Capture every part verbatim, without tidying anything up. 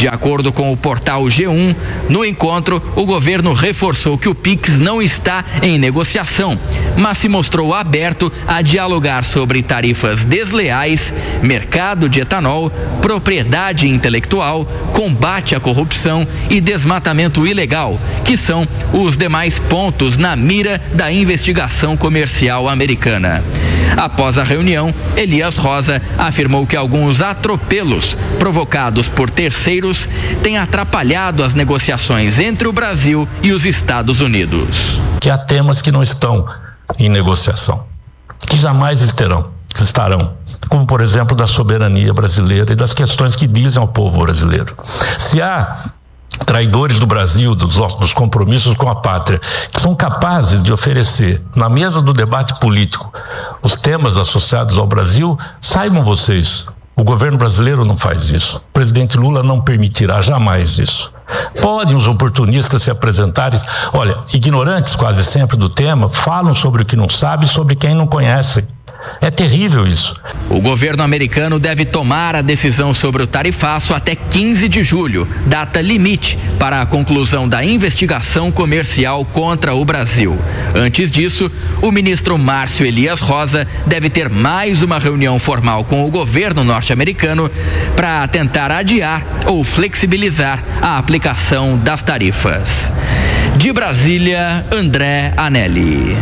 De acordo com o portal G um, no encontro, o governo reforçou que o Pix não está em negociação, mas se mostrou aberto a dialogar sobre tarifas desleais, mercado de etanol, propriedade intelectual, combate à corrupção e desmatamento ilegal, que são os demais pontos na mira da investigação comercial americana. Após a reunião, Elias Rosa afirmou que alguns atropelos provocados por terceiros têm atrapalhado as negociações entre o Brasil e os Estados Unidos. Que há temas que não estão em negociação, que jamais estarão, estarão, como por exemplo da soberania brasileira e das questões que dizem ao povo brasileiro. Se há traidores do Brasil, dos, dos compromissos com a pátria, que são capazes de oferecer na mesa do debate político os temas associados ao Brasil, saibam vocês, o governo brasileiro não faz isso. O presidente Lula não permitirá jamais isso. Podem os oportunistas se apresentarem, olha, ignorantes quase sempre do tema, falam sobre o que não sabem, sobre quem não conhecem. É terrível isso. O governo americano deve tomar a decisão sobre o tarifaço até quinze de julho, data limite para a conclusão da investigação comercial contra o Brasil. Antes disso, o ministro Márcio Elias Rosa deve ter mais uma reunião formal com o governo norte-americano para tentar adiar ou flexibilizar a aplicação das tarifas. De Brasília, André Anelli.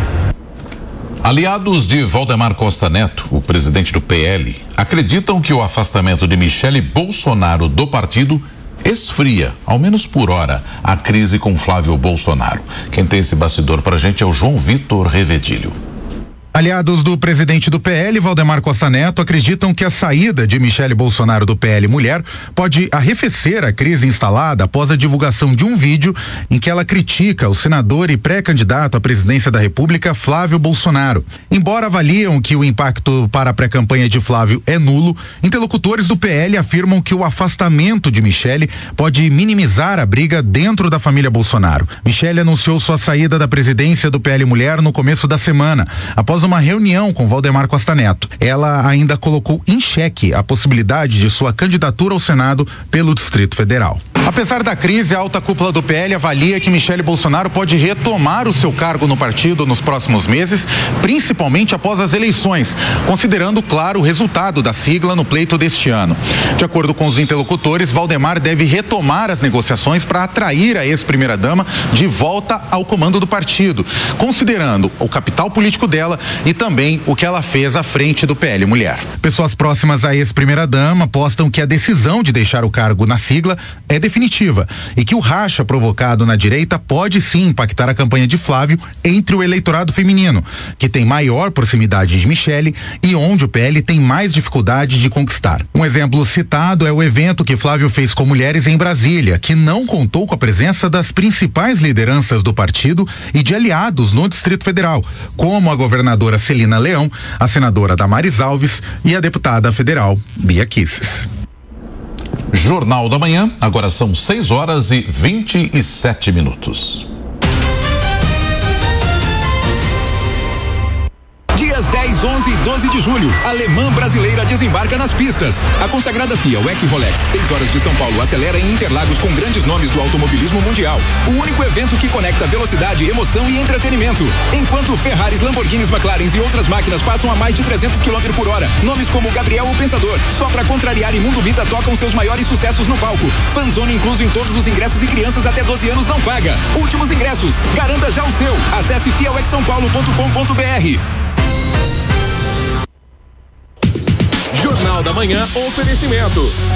Aliados de Valdemar Costa Neto, o presidente do P L, acreditam que o afastamento de Michele Bolsonaro do partido esfria, ao menos por hora, a crise com Flávio Bolsonaro. Quem tem esse bastidor pra gente é o João Vitor Revedilho. Aliados do presidente do P L, Valdemar Costa Neto, acreditam que a saída de Michele Bolsonaro do P L Mulher pode arrefecer a crise instalada após a divulgação de um vídeo em que ela critica o senador e pré-candidato à presidência da República, Flávio Bolsonaro. Embora avaliam que o impacto para a pré-campanha de Flávio é nulo, interlocutores do P L afirmam que o afastamento de Michele pode minimizar a briga dentro da família Bolsonaro. Michele anunciou sua saída da presidência do P L Mulher no começo da semana, após uma reunião com Valdemar Costa Neto. Ela ainda colocou em xeque a possibilidade de sua candidatura ao Senado pelo Distrito Federal. Apesar da crise, a alta cúpula do P L avalia que Michele Bolsonaro pode retomar o seu cargo no partido nos próximos meses, principalmente após as eleições, considerando, claro, o resultado da sigla no pleito deste ano. De acordo com os interlocutores, Valdemar deve retomar as negociações para atrair a ex-primeira-dama de volta ao comando do partido, considerando o capital político dela e também o que ela fez à frente do P L Mulher. Pessoas próximas à ex-primeira-dama apostam que a decisão de deixar o cargo na sigla é definitiva e que o racha provocado na direita pode sim impactar a campanha de Flávio entre o eleitorado feminino, que tem maior proximidade de Michele e onde o P L tem mais dificuldade de conquistar. Um exemplo citado é o evento que Flávio fez com mulheres em Brasília, que não contou com a presença das principais lideranças do partido e de aliados no Distrito Federal, como a governadora Celina Leão, a senadora Damares Alves e a deputada federal Bia Kicis. Jornal da Manhã, agora são seis horas e vinte e sete minutos. Dias dez, onze e doze de julho, a Alemã Brasileira desembarca nas pistas. A consagrada F I A W E C Rolex seis horas de São Paulo acelera em Interlagos com grandes nomes do automobilismo mundial. O único evento que conecta velocidade, emoção e entretenimento. Enquanto Ferraris, Lamborghinis, McLarens e outras máquinas passam a mais de trezentos quilômetros por hora. Nomes como Gabriel o Pensador, Só Pra Contrariar e Mundo Bita tocam seus maiores sucessos no palco. Fanzone incluso em todos os ingressos e crianças até doze anos não paga. Últimos ingressos. Garanta já o seu. Acesse fiel x são paulo ponto com ponto b r. Jornal da Manhã, oferecimento.